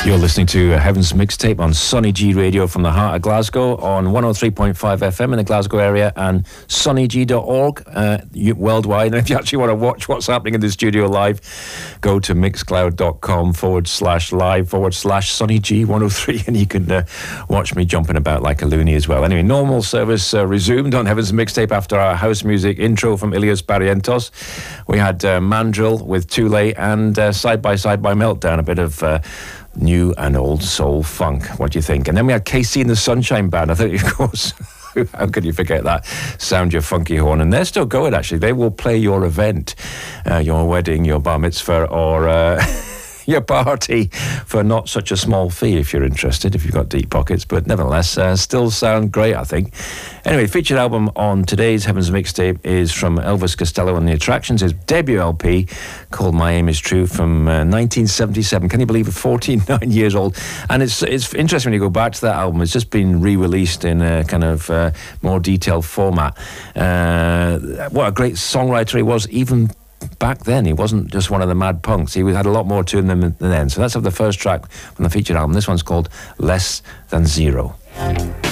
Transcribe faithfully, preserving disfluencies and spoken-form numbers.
You're listening to Heaven's Mixtape on Sonny G Radio from the heart of Glasgow on one oh three point five F M in the Glasgow area and sonny g dot org uh, worldwide. And if you actually want to watch what's happening in the studio live, go to mixcloud.com forward slash live forward slash Sonny G one oh three and you can uh, watch me jumping about like a loony as well. Anyway, normal service uh, resumed on Heaven's Mixtape after our house music intro from Ilias Barrientos. We had uh, Mandrill with Too Late and uh, Side by Side by Meltdown, a bit of uh, new and old soul funk. What do you think? And then we had K C and the Sunshine Band. I think, of course, how could you forget that? Sound your funky horn. And they're still going, actually. They will play your event, uh, your wedding, your bar mitzvah, or uh, your party for not such a small fee if you're interested, if you've got deep pockets. But nevertheless, uh, still sound great, I think. Anyway, featured album on today's Heaven's Mixtape is from Elvis Costello and the Attractions, his debut L P called My Aim Is True from uh, nineteen seventy-seven. Can you believe it? forty-nine years old. And it's it's interesting when you go back to that album. It's just been re-released in a kind of uh, more detailed format. Uh, what a great songwriter he was, even back then. He wasn't just one of the mad punks. He had a lot more to him than, than then. So let's have the first track from the featured album. This one's called Less Than Zero.